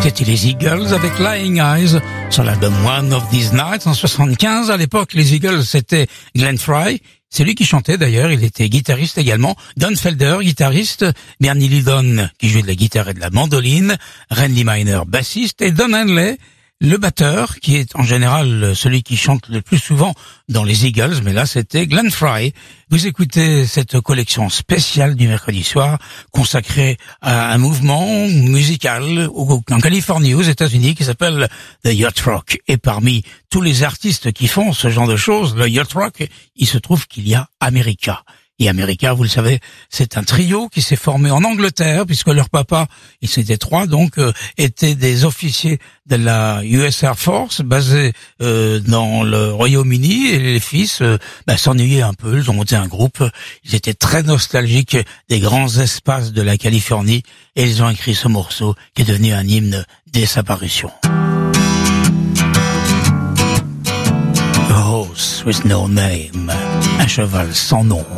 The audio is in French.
C'était les Eagles avec Lying Eyes sur l'album One of These Nights en 75. À l'époque, les Eagles, c'était Glenn Frey. C'est lui qui chantait d'ailleurs, il était guitariste également. Don Felder, guitariste. Bernie Lydon, qui jouait de la guitare et de la mandoline. Randy Miner, bassiste. Et Don Henley, le batteur, qui est en général celui qui chante le plus souvent dans les Eagles, mais là c'était Glenn Frey. Vous écoutez cette collection spéciale du mercredi soir consacrée à un mouvement musical en Californie, aux États-Unis, qui s'appelle The Yacht Rock. Et parmi tous les artistes qui font ce genre de choses, le Yacht Rock, il se trouve qu'il y a America. Et America, vous le savez, c'est un trio qui s'est formé en Angleterre, puisque leur papa, ils étaient trois, donc, étaient des officiers de la US Air Force, basés dans le Royaume-Uni, et les fils s'ennuyaient un peu, ils ont monté un groupe, ils étaient très nostalgiques des grands espaces de la Californie, et ils ont écrit ce morceau qui est devenu un hymne dès sa parution. A horse with no name, un cheval sans nom.